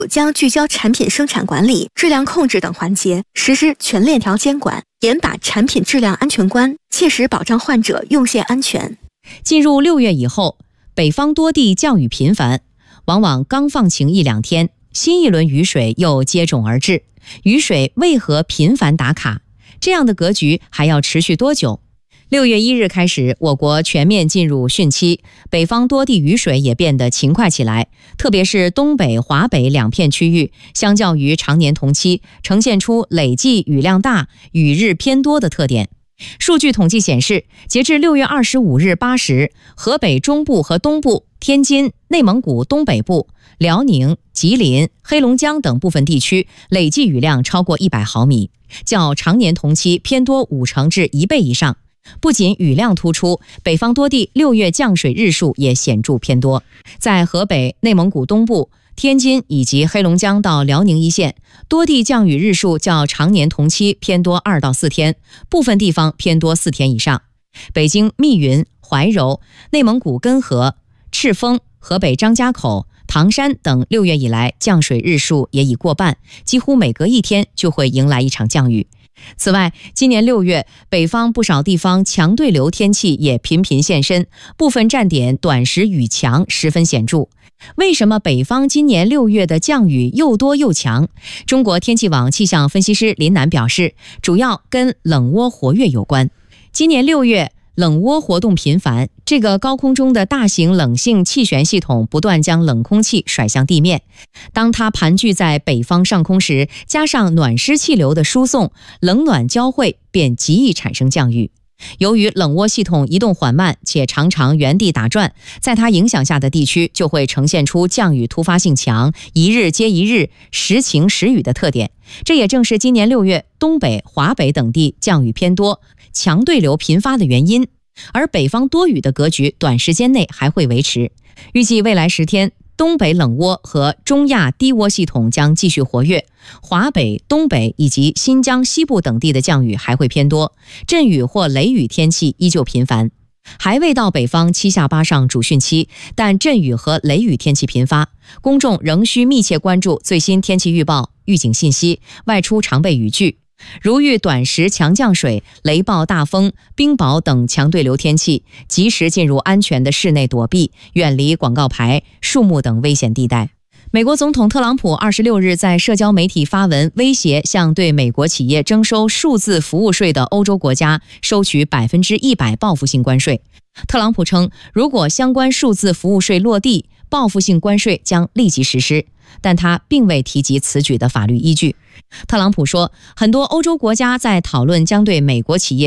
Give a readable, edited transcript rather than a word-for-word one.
将聚焦产品生产管理、质量控制等环节，实施全链条监管，严把产品质量安全关，切实保障患者用线安全。 进入6月以后，北方多地降雨频繁，往往刚放晴1-2天，新一轮雨水又接踵而至。雨水为何频繁打卡？这样的格局还要持续多久？6月1日开始，我国全面进入汛期，北方多地雨水也变得勤快起来，特别是东北、华北2片区域，相较于常年同期，呈现出累计雨量大、雨日偏多的特点。数据统计显示，截至6月25日8时，河北中部和东部、天津、内蒙古东北部、辽宁、吉林、黑龙江等部分地区累计雨量超过100毫米，较常年同期偏多50%至1倍以上。不仅雨量突出，北方多地6月降水日数也显著偏多。在河北、内蒙古东部、天津以及黑龙江到辽宁一线，多地降雨日数较常年同期偏多2到4天，部分地方偏多4天以上。北京密云、怀柔、内蒙古根河、赤峰、河北张家口、唐山等6月以来降水日数也已过半，几乎每隔1天就会迎来一场降雨。此外，今年6月，北方不少地方强对流天气也频频现身，部分站点短时雨强十分显著。为什么北方今年6月的降雨又多又强？中国天气网气象分析师林楠表示，主要跟冷涡活跃有关。今年6月，冷涡活动频繁，这个高空中的大型冷性气旋系统不断将冷空气甩向地面。当它盘踞在北方上空时，加上暖湿气流的输送，冷暖交汇，便极易产生降雨。由于冷涡系统移动缓慢且常常原地打转，在它影响下的地区就会呈现出降雨突发性强、一日接一日、时晴时雨的特点。这也正是今年6月东北、华北等地降雨偏多、强对流频发的原因。而北方多雨的格局短时间内还会维持，预计未来10天，东北冷涡和中亚低涡系统将继续活跃，华北、东北以及新疆西部等地的降雨还会偏多，阵雨或雷雨天气依旧频繁。还未到北方7下8上主汛期，但阵雨和雷雨天气频发，公众仍需密切关注最新天气预报、预警信息，外出常备雨具。如遇短时强降水、雷暴大风、冰雹等强对流天气，及时进入安全的室内躲避，远离广告牌、树木等危险地带。美国总统特朗普26日在社交媒体发文威胁向对美国企业征收数字服务税的欧洲国家收取100%报复性关税。特朗普称，如果相关数字服务税落地，报复性关税将立即实施，但他并未提及此举的法律依据。特朗普说，很多欧洲国家在讨论将对美国企业